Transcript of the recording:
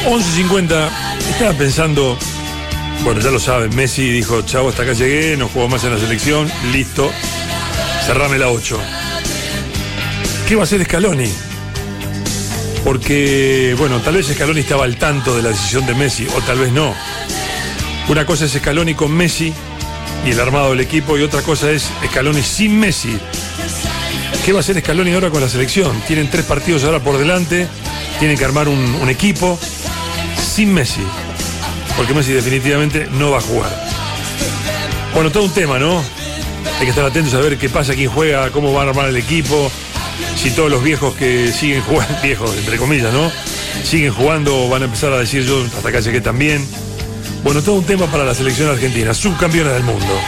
11:50, estaba pensando, bueno, ya lo saben, Messi dijo, chavo, hasta acá llegué, no juego más en la selección, listo, cerrame la 8. ¿Qué va a hacer Scaloni? Porque, bueno, tal vez Scaloni estaba al tanto de la decisión de Messi, o tal vez no. Una cosa es Scaloni con Messi y el armado del equipo, y otra cosa es Scaloni sin Messi. ¿Qué va a hacer Scaloni ahora con la selección? Tienen 3 partidos ahora por delante, tienen que armar un equipo sin Messi, porque Messi definitivamente no va a jugar. Bueno, todo un tema, ¿no? Hay que estar atentos a ver qué pasa, quién juega, cómo van a armar el equipo, si todos los viejos que siguen jugando, viejos entre comillas, ¿no?, siguen jugando, van a empezar a decir yo hasta acá llegué también. Bueno, todo un tema para la selección argentina, subcampeona del mundo.